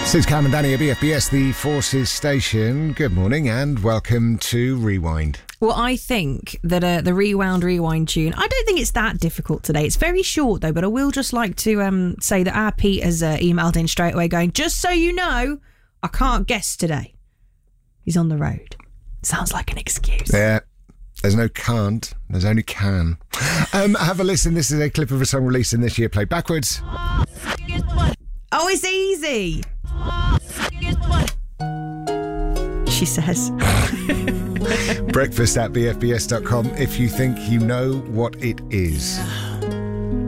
This is Cam and Danny at BFBS, the Forces station. Good morning and welcome to Rewind. Well, I think that the Rewind tune, I don't think it's that difficult today. It's very short, though, but I will just like to say that our Pete has emailed in straight away going, just so you know, I can't guess today. He's on the road. Sounds like an excuse. Yeah, there's no can't, there's only can. Have a listen. This is a clip of a song released in this year, played backwards. Oh, it's easy. She says. Breakfast at bfbs.com if you think you know what it is.